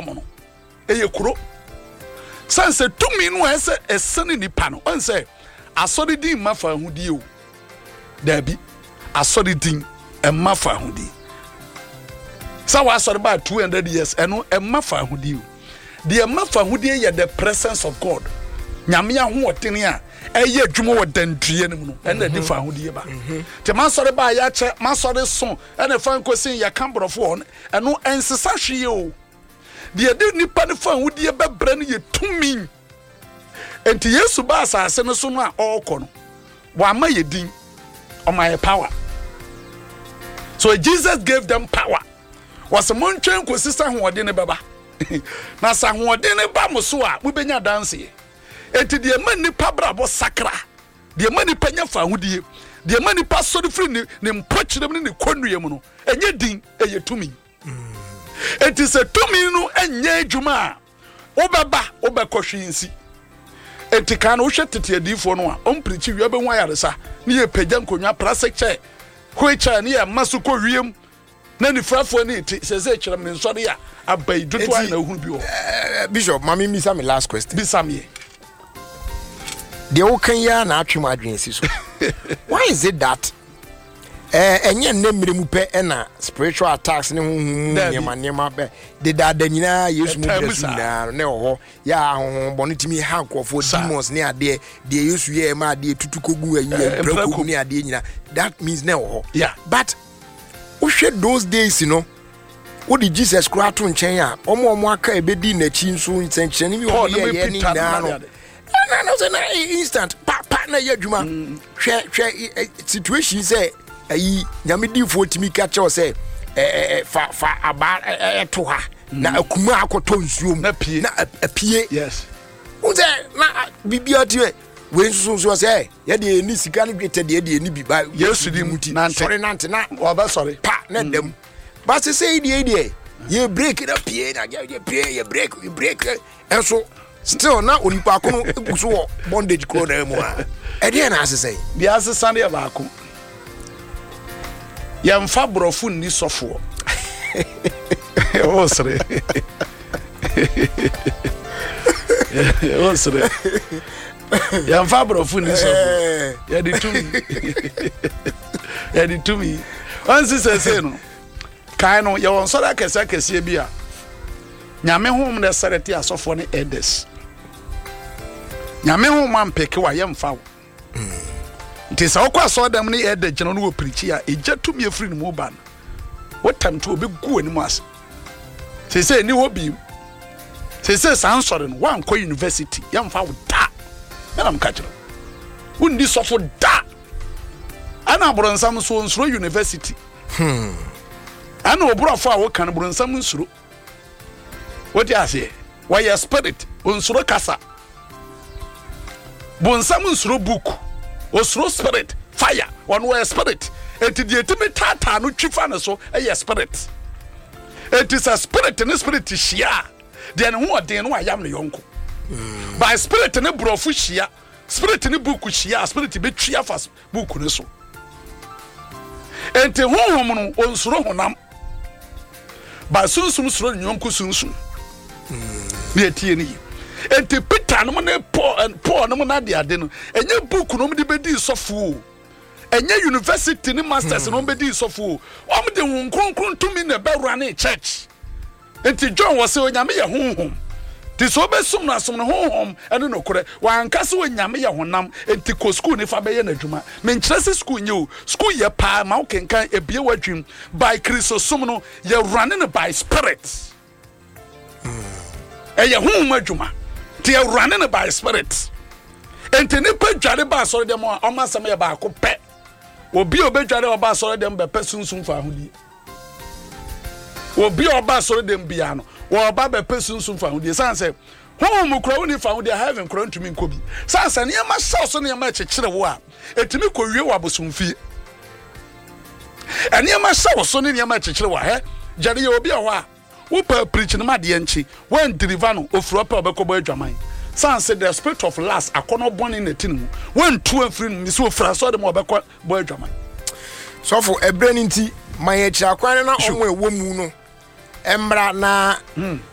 platform no eye kuro sense to me no ese esene nipa no on say asori din mafa hudi o da bi asori din mafa hudi sa wa asori ba 200 years eno mafa hudi o the mafa hudi ye the presence of God nyame ahoɔtene a ɛyɛ adwuma wɔ dantue no mu no ɛna di fa ahodie ba te masɔre ba ya kyɛ masɔre so ɛna fa nkosin ya kambrɔfo ɛno ɛnsesa hwee o de de nipa ne fa ahodie bɛbrɛ no yɛ tumi enti Yesu ba asase no so no a ɔkɔ no wa ma yɛ din ɔma yɛ power so Jesus gave them power was montwen kosisa hoɔde ne bɛba na sa hoɔde ne ba mo so a mo benya dance enti de man nipa brabo sakra de man nipa nya fa hodie de man nipa sɔre firi ne mpokyerem ne konnuam no enye din eye tumi enti se tumi no enye adwuma a obeba obekɔhwe nsi enti kan wo hwɛ tete adifo no a omprichi wi obenwa yaresa ne ye pagya nkonwa plastic chair hoicha ne ye masuko wiem na ni frafo ne ti se kyerem ne nsɔre a abai dodo a na hu bi o Bishop mami misa me last question bisam the okanya na atwem adwensi so why is it that enye nnemire mu pe na spiritual attacks ne honhom nyema be de dada nyina Yesu mu bresu na ne ho ya honhom bonitimi ha nkofo demons ne ade de Yesu ye ma ade tutukogu ayi prakogu ne ade nyina that means ne ho but we share those days what did Jesus Christ to nchen a omo aka ebedi na chi nso nchen mi o ye ni na no na instant pa na yadwuma hwe situation say ayi nyamedifo timi ka che o say fa aba to ha na akuma akoto nsuom na apie yes unze na bibia tie we nsuso say ye de ni sika no gwete de ni bi ba Yesu di muti sorry nante na oba sorry pa na dem but say de ye break it up here na ye break enso still na onipa kono eguso bondage kro na mu a e de na asese bi asesa ne ba ko yamfa brofo ni sofo osre osre yamfa brofo ni sofo ya di tumi once say no kai no ye won so da kese bi a nyame hom na sereti asofo ne elders nyame hom man peke wa yemfa wo nti sa okwa so dem ne elder gino no wo preach a eja tumi afiri ne mo ban what time to obi gu ani mu ase say ni hobi say sansore no wan ko university yemfa wo da na am ka kire undi sofo da ana abronsam so nsuro university ana obrofo a wo kan abronsam nsuro what you say why your spirit onsuro kasa bonsam nsuro book osuro spirit fire one way spirit enti die timi tata no twifa ne so e spirit it is a spirit and spirit shia de ne ho odin no ayam ne yonko by spirit ne brofu shia spirit ne book shia spirit be twia fa book ne so enti honhom no onsuro honam ba sunsum suro nyonko sunsum me tie ni enti Peter no ne Paul no na de ade no enye book no de bedi sofo enye university ni masters no bedi sofo o de won kronkron tumi na bewura ne church enti John was say onyame ye honhom ti so besum na som no honhom ene no kore wan kase onyame ye honam enti ko school ni fa be ye na dwuma me nkyerese school nye o school ye pa ma o kenkan ebie wadwum by Christosum no ye running by spirit eye honhom adwuma ti ye running by spirit enti ni pa dware ba so dem o ma sam ye ba ko pe obi obedware oba so dem be pe sunsun fa hodi obi oba so dem bia no wo ba be pe sunsun fa hodi sanse honhom kura woni fa hodi heaven kura ntumi nkobi sanse ne ma so ne ma chekere wo a etimi ko wie wo abosomfie ene ma so ne ma chekere wo he jare ye obi ho a wo pa preach no ma de enchi when deliver no ofuro pa obekobo adwaman sanse the spirit of last akono born in the tin when two and free me so fra so dem obekọ boy adwaman so for ebrani nti maye kira kwan na onwe ewo mu no embra na